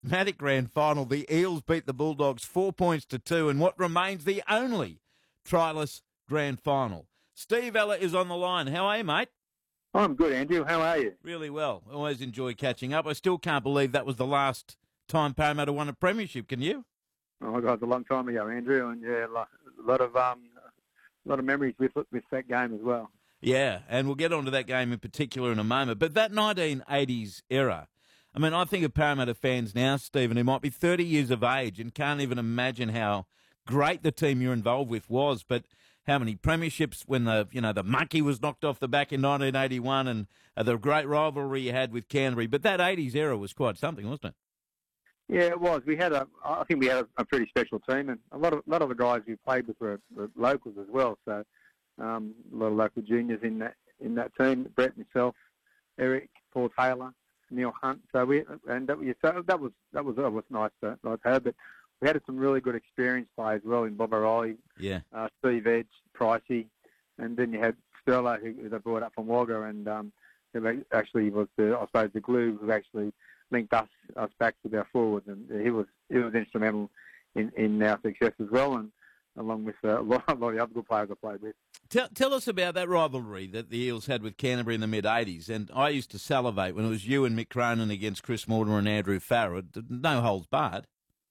dramatic grand final. The Eels beat the Bulldogs 4 points to 2 in what remains the only trialist grand final. Steve Ella is on the line. How are you, mate? I'm good, Andrew. How are you? Really well. Always enjoy catching up. I still can't believe that was the last time Parramatta won a premiership. Can you? Oh my God, it's a long time ago, Andrew, and yeah, a lot of memories with that game as well. Yeah, and we'll get onto that game in particular in a moment. But that 1980s era, I mean, I think of Parramatta fans now, Stephen, who might be 30 years of age and can't even imagine how great the team you're involved with was, but how many premierships when the monkey was knocked off the back in 1981 and the great rivalry you had with Canterbury. But that 80s era was quite something, wasn't it? Yeah, it was. I think we had a pretty special team, and a lot of the guys we played with were locals as well. So a lot of local juniors in that team. Brett, myself, Eric, Paul Taylor, Neil Hunt. So that was nice to have. But we had some really good experienced players as well in Bob O'Reilly, Steve Edge, Pricey, and then you had Sterlo, who they brought up from Wagga, and who actually was the glue who actually linked us back with our forwards, and he was instrumental in our success as well, and along with a lot of the other good players I played with. Tell us about that rivalry that the Eels had with Canterbury in the mid-'80s, and I used to salivate when it was you and Mick Cronin against Chris Mortimer and Andrew Farrell. No holds barred.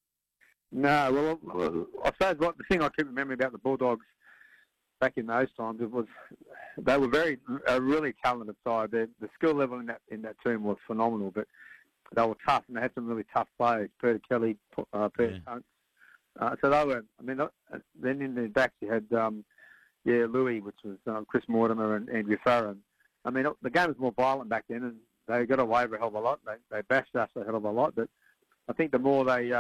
No, well, I suppose the thing I keep remembering about the Bulldogs back in those times, it was they were a really talented side. The skill level in that team was phenomenal, but they were tough, and they had some really tough players. Peter Kelly, Peter Tunks. So they were. I mean, then in the backs you had Louis, which was Chris Mortimer and Andrew Farron. I mean, the game was more violent back then, and they got away with a hell of a lot. They bashed us a hell of a lot, but I think the more they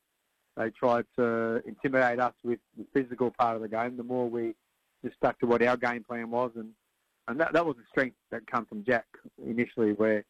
tried to intimidate us with the physical part of the game, the more we just stuck to what our game plan was, and that was the strength that come from Jack initially, where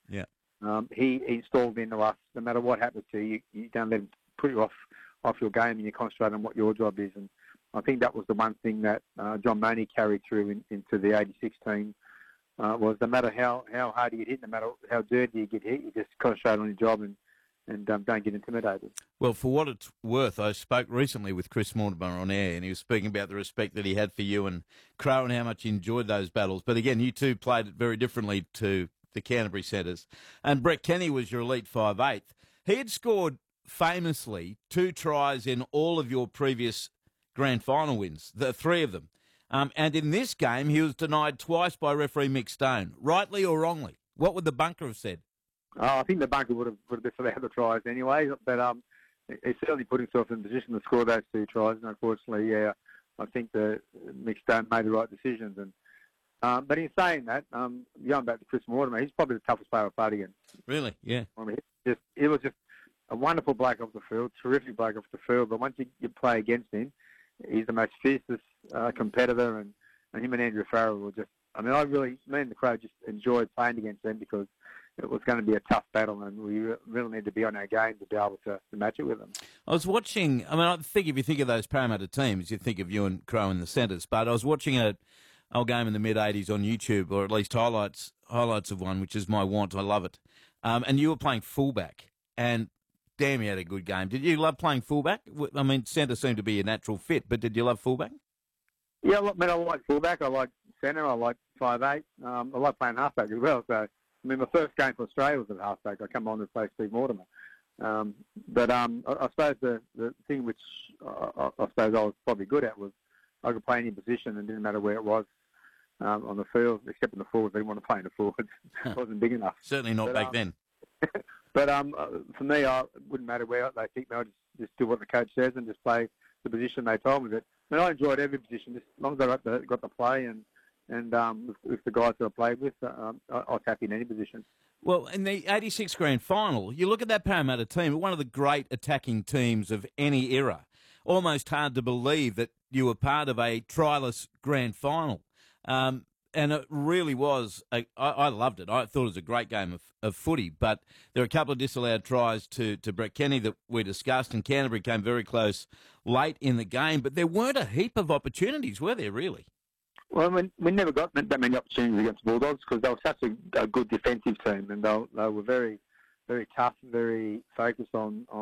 he installed into us, no matter what happened to you, you don't let him put you off your game, and you concentrate on what your job is. And I think that was the one thing that John Money carried through into the 86 team, was no matter how hard you get hit, no matter how dirty you get hit, you just concentrate on your job and don't get intimidated. Well, for what it's worth, I spoke recently with Chris Mortimer on air, and he was speaking about the respect that he had for you and Crow and how much he enjoyed those battles. But again, you two played it very differently to the Canterbury centres. And Brett Kenny was your elite 5'8". He had scored famously 2 tries in all of your previous grand final wins, the 3 of them. And in this game, he was denied twice by referee Mick Stone, rightly or wrongly. What would the bunker have said? I think the bunker would have disallowed the tries anyway, but he certainly put himself in a position to score those 2 tries, and unfortunately, I think Mick Stone made the right decisions. And but in saying that, going back to Chris Mortimer, he's probably the toughest player I've played against. Really? Yeah. I mean, it was just a wonderful bloke off the field, terrific bloke off the field, but once you play against him, he's the most fiercest competitor, and him and Andrew Farrell were just, I mean, me and the Crow just enjoyed playing against them because it was going to be a tough battle, and we really need to be on our game to be able to match it with them. I was watching, I mean, I think if you think of those Parramatta teams, you think of you and Crow in the centres, but I was watching an old game in the mid-'80s on YouTube, or at least highlights of one, which is my want. I love it. And you were playing fullback, and damn, you had a good game. Did you love playing fullback? I mean, centre seemed to be a natural fit, but did you love fullback? Yeah, I like fullback. I like centre. I like 5'8". I like playing halfback as well. So, I mean, my first game for Australia was at halfback. I come on to play Steve Mortimer. But I suppose the thing which I suppose I was probably good at was I could play any position, and didn't matter where it was on the field, except in the forwards. They didn't want to play in the forwards. It wasn't big enough. Certainly not back then. But for me, it wouldn't matter where they picked me. I just do what the coach says and just play the position they told me. But I mean, I enjoyed every position, just as long as I got the play and with the guys that I played with, I was happy in any position. Well, in the 86 grand final, you look at that Parramatta team, one of the great attacking teams of any era. Almost hard to believe that you were part of a trialist grand final. And it really was, I loved it. I thought it was a great game of footy, but there are a couple of disallowed tries to Brett Kenny that we discussed, and Canterbury came very close late in the game, but there weren't a heap of opportunities, were there, really? Well, we never got that many opportunities against the Bulldogs because they were such a good defensive team, and they were very, very tough, very focused on